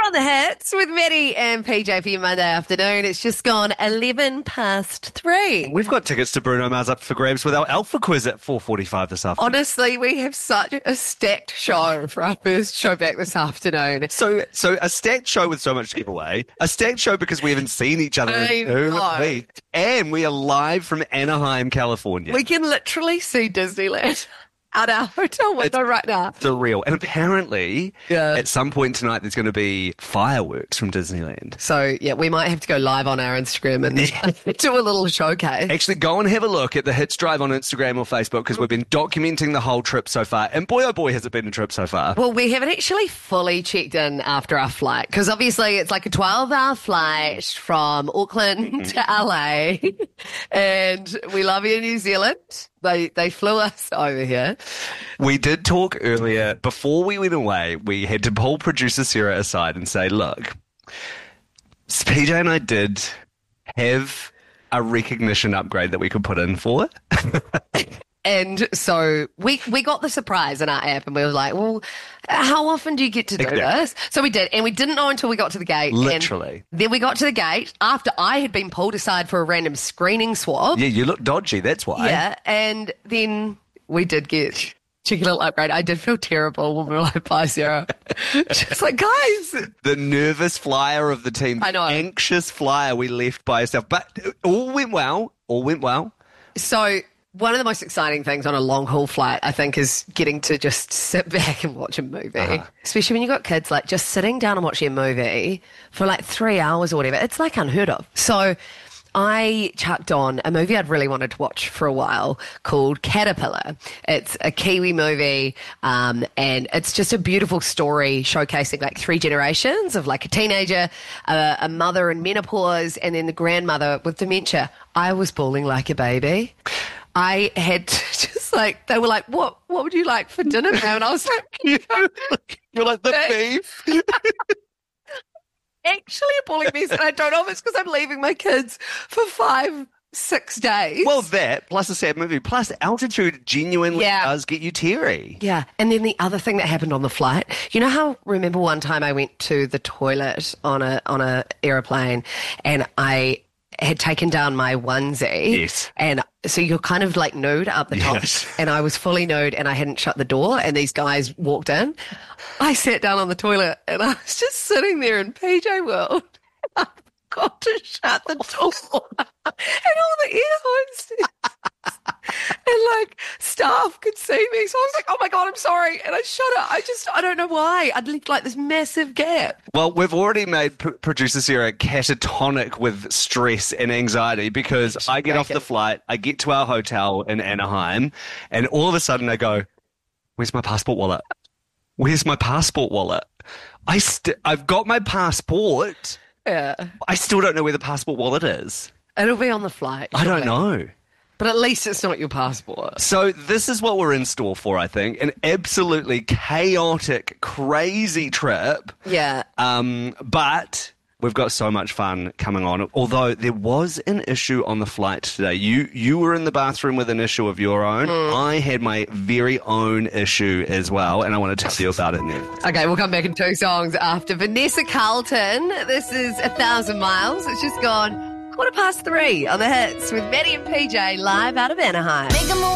On the hits with Maddie and PJ for your Monday afternoon. It's just gone 11 past 3. We've got tickets to Bruno Mars up for grabs with our Alpha Quiz at 4:45 this afternoon. Honestly, we have such a stacked show for our first show back this afternoon. So a stacked show with so much to give away. A stacked show because we haven't seen each other in 2 weeks. And we are live from Anaheim, California. We can literally see Disneyland at our hotel window right now. Surreal. And apparently, at some point tonight, there's going to be fireworks from Disneyland. So, yeah, we might have to go live on our Instagram and do a little showcase. Actually, go and have a look at the Hits Drive on Instagram or Facebook because we've been documenting the whole trip so far. And boy, oh boy, has it been a trip so far. Well, we haven't actually fully checked in after our flight because obviously it's like a 12-hour flight from Auckland to LA. And we love you in New Zealand. They flew us over here. We did talk earlier, before we went away, we had to pull producer Sarah aside and say, look, PJ and I did have a recognition upgrade that we could put in for. And so we got the surprise in our app and we were like, well, how often do you get to do this? So we did. And we didn't know until we got to the gate. Literally. And then we got to the gate after I had been pulled aside for a random screening swab. Yeah, you look dodgy. That's why. Yeah. And then we did get cheeky little upgrade. I did feel terrible when we were like, bye, Sarah. Just like, guys. The nervous flyer of the team. I know. Anxious flyer we left by herself. But all went well. All went well. So one of the most exciting things on a long haul flight, I think, is getting to just sit back and watch a movie. Especially when you've got kids, like just sitting down and watching a movie for like 3 hours or whatever. It's like unheard of. So I chucked on a movie I'd really wanted to watch for a while called Caterpillar. It's a Kiwi movie, and it's just a beautiful story showcasing like 3 generations of like a teenager, a mother in menopause, and then the grandmother with dementia. I was bawling like a baby. I had to just like, they were like, what would you like for dinner now? And I was like, you're like the beef. Actually a bawling mess, and I don't know if it's because I'm leaving my kids for 5-6 days. Well, that, plus a sad movie, plus altitude genuinely does get you teary. Yeah, and then the other thing that happened on the flight, you know how, remember one time I went to the toilet on a aeroplane and I had taken down my onesie. Yes. And so you're kind of like nude up the top. Yes. And I was fully nude and I hadn't shut the door and these guys walked in. I sat down on the toilet and I was just sitting there in PJ World. I forgot to shut the door. And all the air hostess and like staff could see me. So I was like, oh my God, I'm sorry. And I shut it. I don't know why. I'd left like this massive gap. Well, we've already made producer Sarah catatonic with stress and anxiety because I get off the flight, I get to our hotel in Anaheim, and all of a sudden I go, where's my passport wallet? Where's my passport wallet? I've got my passport. Yeah. I still don't know where the passport wallet is. It'll be on the flight. I don't know. But at least it's not your passport. So this is what we're in store for, I think. An absolutely chaotic, crazy trip. Yeah. But we've got so much fun coming on. Although there was an issue on the flight today. You were in the bathroom with an issue of your own. I had my very own issue as well, and I want to tell you about it now. Okay, we'll come back in 2 songs after Vanessa Carlton. This is 1,000 Miles. It's just gone 3:15 on the hits with Maddie and PJ live out of Anaheim.